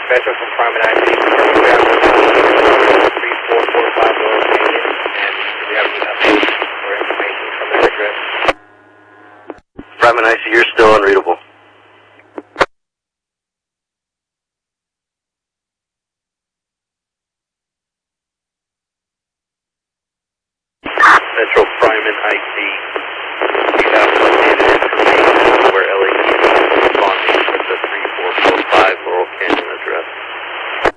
Metro from Prime and IC. 3445 Lower Canyon. And do we have any updates or information from that address? Prime and IC, you're still unreadable. Metro Prime and IC.